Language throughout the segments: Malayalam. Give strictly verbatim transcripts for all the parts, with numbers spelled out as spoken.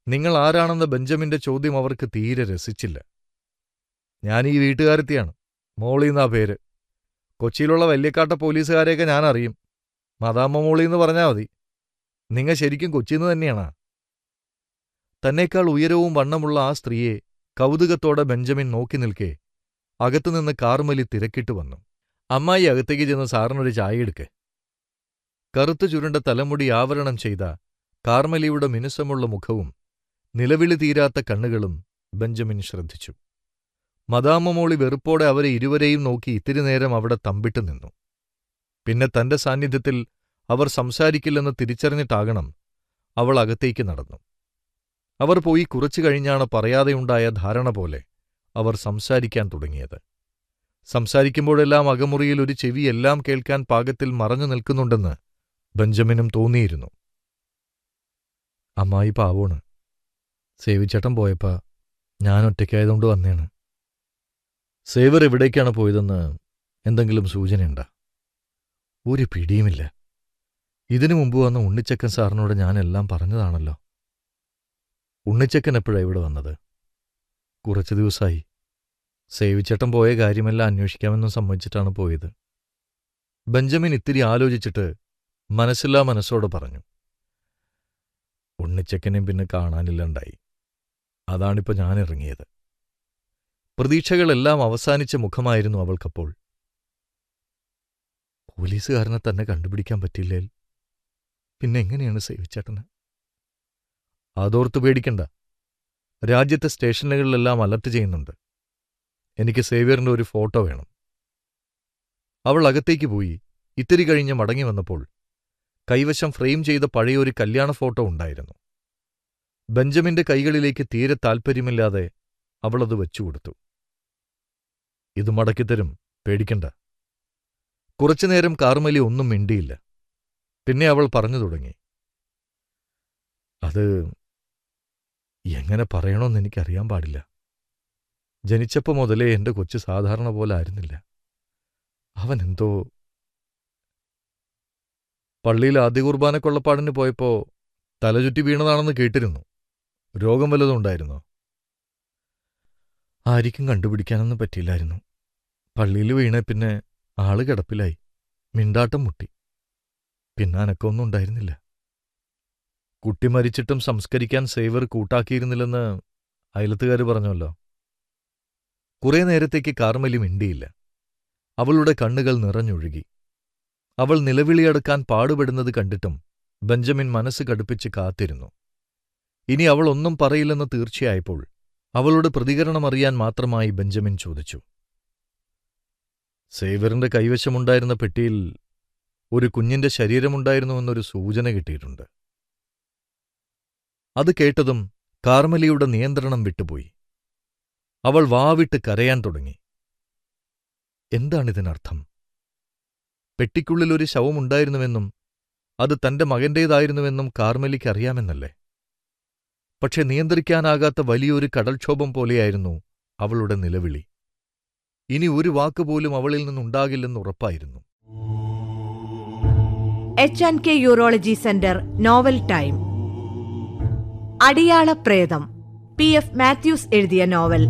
നിങ്ങൾ ആരാണെന്ന ബെഞ്ചമിന്റെ ചോദ്യം അവർക്ക് തീരെ രസിച്ചില്ല. ഞാൻ ഈ വീട്ടുകാരത്തിയാണ്, മോളിന്നാ പേര്. കൊച്ചിയിലുള്ള വല്യക്കാട്ട പോലീസുകാരെയൊക്കെ ഞാൻ അറിയും. മദാമ്മ മോളിന്ന് പറഞ്ഞാൽ മതി. നിങ്ങൾ ശരിക്കും കൊച്ചിന്ന് തന്നെയാണാ? തന്നേക്കാൾ ഉയരവും വണ്ണമുള്ള ആ സ്ത്രീയെ കൗതുകത്തോടെ ബെഞ്ചമിൻ നോക്കി നിൽക്കെ അകത്തുനിന്ന് കാർമലി തിരക്കിട്ട് വന്നു. അമ്മായി അകത്തേക്ക് ചെന്ന് സാറിനൊരു ചായ എടുക്ക്. കറുത്തു ചുരുണ്ട തലമുടി ആവരണം ചെയ്ത കാർമലിയുടെ മിനുസമുള്ള മുഖവും നിലവിളി തീരാത്ത കണ്ണുകളും ബെഞ്ചമിൻ ശ്രദ്ധിച്ചു. മദാമ്മ മോളി വെറുപ്പോടെ അവരെ ഇരുവരെയും നോക്കി ഇത്തിരി നേരം അവിടെ തമ്പിട്ട് നിന്നു. പിന്നെ തന്റെ സാന്നിധ്യത്തിൽ അവർ സംസാരിക്കില്ലെന്ന് തിരിച്ചറിഞ്ഞിട്ടാകണം അവൾ അകത്തേക്ക് നടന്നു. അവർ പോയി കുറച്ചു കഴിഞ്ഞാണ് പറയാതെയുണ്ടായ ധാരണ പോലെ അവർ സംസാരിക്കാൻ തുടങ്ങിയത്. സംസാരിക്കുമ്പോഴെല്ലാം അകമുറിയിൽ ഒരു ചെവി എല്ലാം കേൾക്കാൻ പാകത്തിൽ മറഞ്ഞു നിൽക്കുന്നുണ്ടെന്ന് ബെഞ്ചമിനും തോന്നിയിരുന്നു. അമ്മായി പാവോണ്. സേവിച്ചേട്ടൻ പോയപ്പാ ഞാൻ ഒറ്റയ്ക്കായതുകൊണ്ട് വന്നേണ്. സേവർ എവിടേക്കാണ് പോയതെന്ന് എന്തെങ്കിലും സൂചനയുണ്ടാ? ഒരു പിടിയുമില്ല. ഇതിനു മുമ്പ് വന്ന ഉണ്ണിച്ചക്കൻ സാറിനോട് ഞാനെല്ലാം പറഞ്ഞതാണല്ലോ. ഉണ്ണിച്ചക്കൻ എപ്പോഴാണ് ഇവിടെ വന്നത്? കുറച്ചു ദിവസമായി. സേവിച്ചേട്ടൻ പോയ കാര്യമെല്ലാം അന്വേഷിക്കാമെന്നും സമ്മതിച്ചിട്ടാണ് പോയത്. ബെഞ്ചമിൻ ഇത്തിരി ആലോചിച്ചിട്ട് മനസ്സില്ലാ മനസ്സോടെ പറഞ്ഞു. ഉണ്ണിച്ചക്കനെയും പിന്നെ കാണാനില്ലണ്ടായി. അതാണിപ്പോൾ ഞാൻ ഇറങ്ങിയത്. പ്രതീക്ഷകളെല്ലാം അവസാനിച്ച മുഖമായിരുന്നു അവൾക്കപ്പോൾ. പോലീസുകാരനെ തന്നെ കണ്ടുപിടിക്കാൻ പറ്റില്ലേ? പിന്നെ എങ്ങനെയാണ് സേവിച്ചേട്ടന്? അതോർത്ത് പേടിക്കണ്ട. രാജ്യത്തെ സ്റ്റേഷനുകളിലെല്ലാം അലർട്ട് ചെയ്യുന്നുണ്ട്. എനിക്ക് സേവ്യറിന്റെ ഒരു ഫോട്ടോ വേണം. അവൾ അകത്തേക്ക് പോയി ഇത്തിരി കഴിഞ്ഞ് മടങ്ങി വന്നപ്പോൾ കൈവശം ഫ്രെയിം ചെയ്ത പഴയൊരു കല്യാണ ഫോട്ടോ ഉണ്ടായിരുന്നു. ബെഞ്ചമിന്റെ കൈകളിലേക്ക് തീരെ താൽപ്പര്യമില്ലാതെ അവളത് വെച്ചുകൊടുത്തു. ഇത് മടക്കിത്തരും, പേടിക്കണ്ട. കുറച്ചുനേരം കാർമലി ഒന്നും മിണ്ടിയില്ല. പിന്നെ അവൾ പറഞ്ഞു തുടങ്ങി. അത് എങ്ങനെ പറയണമെന്ന് എനിക്കറിയാൻ പാടില്ല. ജനിച്ചപ്പോ മുതലേ എന്റെ കൊച്ചു സാധാരണ പോലെ ആയിരുന്നില്ല. അവൻ എന്തോ പള്ളിയിൽ ആദ്യ കുർബാന കൊള്ളപ്പാടിന് പോയപ്പോ തലചുറ്റി വീണതാണെന്ന് കേട്ടിരുന്നു. രോഗം വല്ലതും ഉണ്ടായിരുന്നോ? ആരിക്കും കണ്ടുപിടിക്കാനൊന്നും പറ്റിയില്ലായിരുന്നു. പള്ളിയിൽ വീണ പിന്നെ ആള് കിടപ്പിലായി, മിണ്ടാട്ടം മുട്ടി. പിന്നെ അനക്കൊന്നും ഉണ്ടായിരുന്നില്ല. കുട്ടി മരിച്ചിട്ടും സംസ്കരിക്കാൻ സേവർ കൂട്ടാക്കിയിരുന്നില്ലെന്ന് അയലത്തുകാർ പറഞ്ഞല്ലോ. കുറേ നേരത്തേക്ക് കാർമലി മിണ്ടിയില്ല. അവളുടെ കണ്ണുകൾ നിറഞ്ഞൊഴുകി. അവൾ നിലവിളിയെടുക്കാൻ പാടുപെടുന്നത് കണ്ടിട്ടും ബെഞ്ചമിൻ മനസ്സ് കടുപ്പിച്ച് കാത്തിരുന്നു. ഇനി അവൾ ഒന്നും പറയില്ലെന്ന് തീർച്ചയായപ്പോൾ അവളുടെ പ്രതികരണമറിയാൻ മാത്രമായി ബെഞ്ചമിൻ ചോദിച്ചു. സേവറിന്റെ കൈവശമുണ്ടായിരുന്ന പെട്ടിയിൽ ഒരു കുഞ്ഞിന്റെ ശരീരമുണ്ടായിരുന്നുവെന്നൊരു സൂചന കിട്ടിയിട്ടുണ്ട്. അത് കേട്ടതും കാർമലിയുടെ നിയന്ത്രണം വിട്ടുപോയി. അവൾ വാവിട്ട് കരയാൻ തുടങ്ങി. എന്താണിതിനർത്ഥം? പെട്ടിക്കുള്ളിൽ ഒരു ശവമുണ്ടായിരുന്നുവെന്നും അത് തന്റെ മകന്റേതായിരുന്നുവെന്നും കാർമലിക്ക് അറിയാമെന്നല്ലേ? പക്ഷെ നിയന്ത്രിക്കാനാകാത്ത വലിയൊരു കടൽക്ഷോഭം പോലെയായിരുന്നു അവളുടെ നിലവിളി. ഇനി ഒരു വാക്കുപോലും അവളിൽ നിന്നുണ്ടാകില്ലെന്ന് ഉറപ്പായിരുന്നു. H and K urology centre novel time. അടിയാള പ്രേതം, പി എഫ് മാത്യൂസ് എഴുതിയ നോവൽ.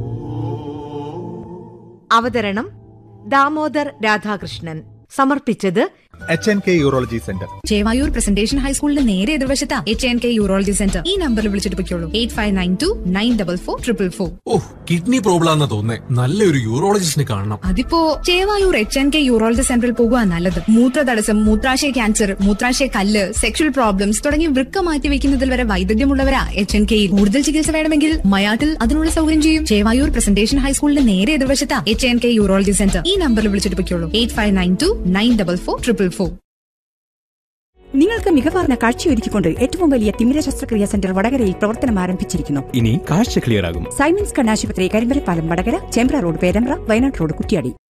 അവതരണം ദാമോദർ രാധാകൃഷ്ണൻ. സമർപ്പിച്ചത് H and K urology centre, Chevayur presentation ഹൈസ്കൂളിന്റെ നേരെ എതിർവശത്താ H and K urology centre. ഈ നമ്പറിൽ വിളിച്ചിട്ട് പൊയ്ക്കോളൂ. Eight five nine to nine double four triple four. Oh, kidney problem ആണെന്ന് തോന്നേ. നല്ലൊരു യൂറോളജിസ്റ്റിനെ കാണണം. അതിപ്പോ Chevayur H and K urology സെന്ററിൽ പോകുക നല്ലത്. മൂത്രതടസ്സം, മൂത്രാശയ ക്യാൻസർ, മൂത്രാശയ കല്ല്, സെക്ഷൽ പ്രോബ്ലംസ് തുടങ്ങി വൃക്ക മാറ്റി വെക്കുന്നതിൽ വരെ വൈദഗ്ധ്യമുള്ളവരാ എച്ച് ആൻഡ് കെയിൽ. കൂടുതൽ ചികിത്സ വേണമെങ്കിൽ മയാട്ടിൽ അതിനുള്ള സൗകര്യം ചെയ്യും. ചേവായൂർ പ്രസന്റേഷൻ ഹൈസ്കൂളിന്റെ നേരെ എതിർവശത്താ H and K urology centre. ഈ നമ്പറിൽ വിളിച്ചിട്ട് പൊയ്ക്കോളൂ. Eight five nine to nine double four triple four. നിങ്ങൾക്ക് മികവാർന്ന കാഴ്ചയൊരുക്കിക്കൊണ്ട് ഏറ്റവും വലിയ തിമിര ശസ്ത്രക്രിയാ സെന്റർ വടകരയിൽ പ്രവർത്തനം ആരംഭിച്ചിരിക്കുന്നു. ഇനി കാഴ്ച ക്ലിയർ ആകും. സൈമൻസ് കണ്ണാശുപത്രി, കരിമ്പലപ്പാലം, വടകര, ചേമ്പ്ര റോഡ്, പേരമ്പ്ര, വയനാട് റോഡ്, കുറ്റ്യാടി.